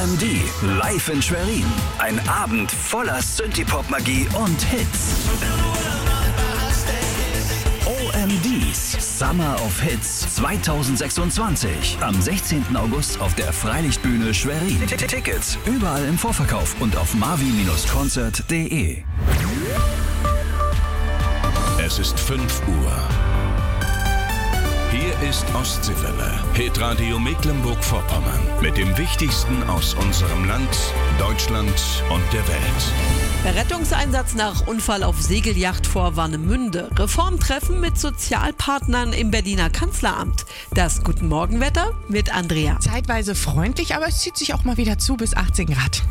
OMD live in Schwerin. Ein Abend voller Synthie-Pop-Magie und Hits. OMDs Summer of Hits 2026. Am 16. August auf der Freilichtbühne Schwerin. Tickets überall im Vorverkauf und auf marvi-concert.de. Es ist 5 Uhr. Hier ist Ostseewelle, Hitradio Mecklenburg-Vorpommern. Mit dem Wichtigsten aus unserem Land, Deutschland und der Welt. Rettungseinsatz nach Unfall auf Segelyacht vor Warnemünde. Reformtreffen mit Sozialpartnern im Berliner Kanzleramt. Das Guten Morgenwetter mit Andrea. Zeitweise freundlich, aber es zieht sich auch mal wieder zu bis 18 Grad.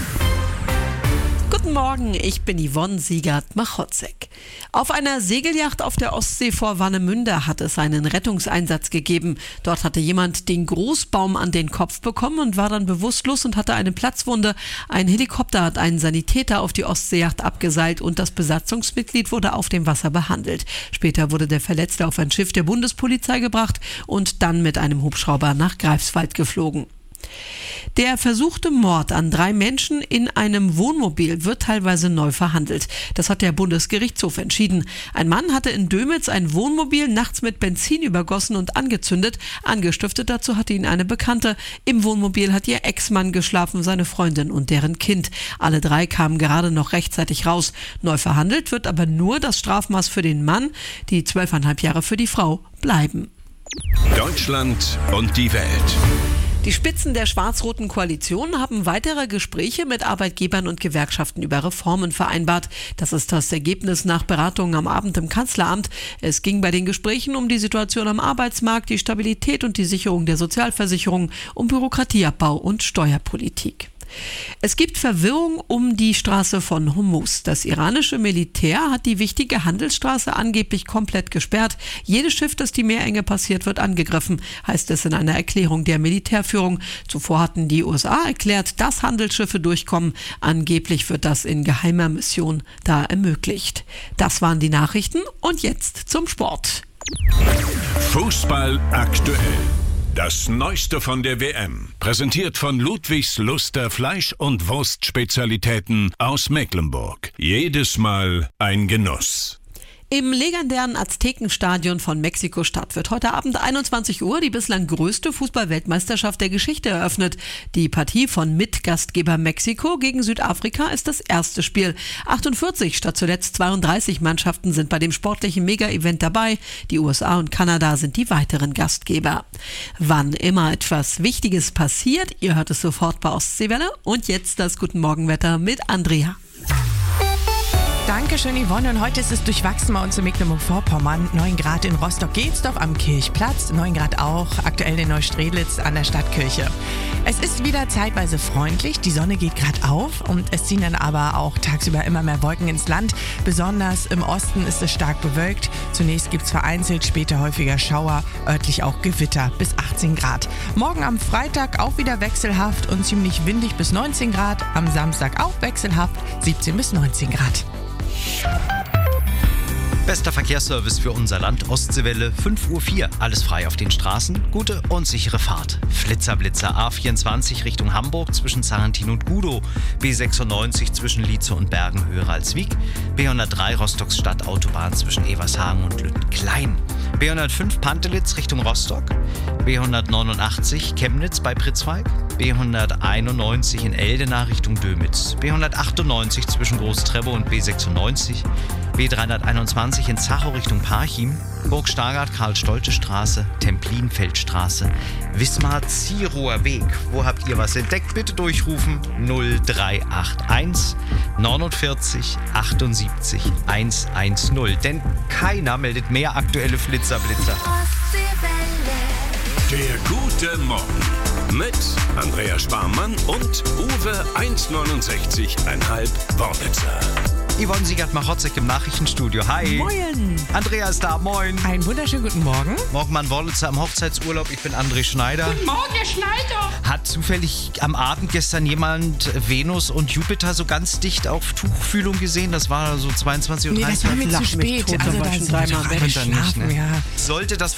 Guten Morgen, ich bin Yvonne Siegert-Machotzek. Auf einer Segelyacht auf der Ostsee vor Warnemünde hat es einen Rettungseinsatz gegeben. Dort hatte jemand den Großbaum an den Kopf bekommen und war dann bewusstlos und hatte eine Platzwunde. Ein Helikopter hat einen Sanitäter auf die Ostseeyacht abgeseilt und das Besatzungsmitglied wurde auf dem Wasser behandelt. Später wurde der Verletzte auf ein Schiff der Bundespolizei gebracht und dann mit einem Hubschrauber nach Greifswald geflogen. Der versuchte Mord an 3 Menschen in einem Wohnmobil wird teilweise neu verhandelt. Das hat der Bundesgerichtshof entschieden. Ein Mann hatte in Dömitz ein Wohnmobil nachts mit Benzin übergossen und angezündet. Angestiftet dazu hatte ihn eine Bekannte. Im Wohnmobil hat ihr Ex-Mann geschlafen, seine Freundin und deren Kind. Alle 3 kamen gerade noch rechtzeitig raus. Neu verhandelt wird aber nur das Strafmaß für den Mann. Die 12,5 Jahre für die Frau bleiben. Deutschland und die Welt. Die Spitzen der schwarz-roten Koalition haben weitere Gespräche mit Arbeitgebern und Gewerkschaften über Reformen vereinbart. Das ist das Ergebnis nach Beratungen am Abend im Kanzleramt. Es ging bei den Gesprächen um die Situation am Arbeitsmarkt, die Stabilität und die Sicherung der Sozialversicherung, um Bürokratieabbau und Steuerpolitik. Es gibt Verwirrung um die Straße von Hormuz. Das iranische Militär hat die wichtige Handelsstraße angeblich komplett gesperrt. Jedes Schiff, das die Meerenge passiert, wird angegriffen, heißt es in einer Erklärung der Militärführung. Zuvor hatten die USA erklärt, dass Handelsschiffe durchkommen. Angeblich wird das in geheimer Mission da ermöglicht. Das waren die Nachrichten und jetzt zum Sport. Fußball aktuell. Das Neueste von der WM, präsentiert von Ludwigs Luster Fleisch- und Wurstspezialitäten aus Mecklenburg. Jedes Mal ein Genuss. Im legendären Aztekenstadion von Mexiko-Stadt wird heute Abend 21 Uhr die bislang größte Fußball-Weltmeisterschaft der Geschichte eröffnet. Die Partie von Mitgastgeber Mexiko gegen Südafrika ist das erste Spiel. 48 statt zuletzt 32 Mannschaften sind bei dem sportlichen Mega-Event dabei. Die USA und Kanada sind die weiteren Gastgeber. Wann immer etwas Wichtiges passiert, ihr hört es sofort bei Ostseewelle. Und jetzt das Guten Morgenwetter mit Andrea. Dankeschön, Yvonne. Und heute ist es durchwachsen bei uns in Mecklenburg-Vorpommern. 9 Grad in Rostock-Gelsdorf am Kirchplatz, 9 Grad auch aktuell in Neustrelitz an der Stadtkirche. Es ist wieder zeitweise freundlich, die Sonne geht gerade auf und es ziehen dann aber auch tagsüber immer mehr Wolken ins Land. Besonders im Osten ist es stark bewölkt. Zunächst gibt es vereinzelt, später häufiger Schauer, örtlich auch Gewitter bis 18 Grad. Morgen am Freitag auch wieder wechselhaft und ziemlich windig bis 19 Grad. Am Samstag auch wechselhaft, 17 bis 19 Grad. Bester Verkehrsservice für unser Land, Ostseewelle, 5:04 Uhr. Alles frei auf den Straßen, gute und sichere Fahrt. Flitzer A24 Richtung Hamburg zwischen Sarrentin und Gudow. B96 zwischen Lietze und Bergen höher als Wieg. B103 Rostocks Stadtautobahn zwischen Evershagen und Lüttenklein. B105 Pantelitz Richtung Rostock. B189 Chemnitz bei Pritzwalk. B191 in Eldena Richtung Dömitz. B198 zwischen Großtrебbe und B96. B321 in Zachow Richtung Parchim, Burg Stargard, Karl-Stolze-Straße, Templin-Feldstraße, Wismar-Zierower Weg. Wo habt ihr was entdeckt? Bitte durchrufen 0381 49 78 110. Denn keiner meldet mehr aktuelle Flitzer-Blitzer. Der gute Morgen mit Andrea Sparmann und Uwe 1,69,5 Worbitzer. Yvonne Siegert-Machotzek im Nachrichtenstudio. Hi. Moin. Andrea ist da. Moin. Einen wunderschönen guten Morgen. Morgenmann Wollitzer am Hochzeitsurlaub. Ich bin André Schneider. Guten Morgen, Herr Schneider. Hat zufällig am Abend gestern jemand Venus und Jupiter so ganz dicht auf Tuchfühlung gesehen? Das war so 22:30 Uhr. Nee, das war mir zu spät. Also da sind wir nicht, ne? ja. Sollte das